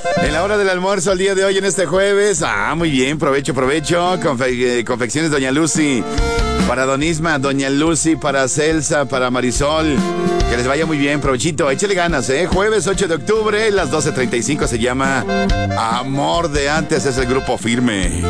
En la hora del almuerzo el día de hoy, en este jueves. Muy bien, provecho. Confecciones Doña Lucy. Para Don Isma, Doña Lucy, para Celsa, para Marisol. Que les vaya muy bien, provechito. Échale ganas, Jueves 8 de octubre, las 12:35, se llama Amor de Antes, es el Grupo Firme.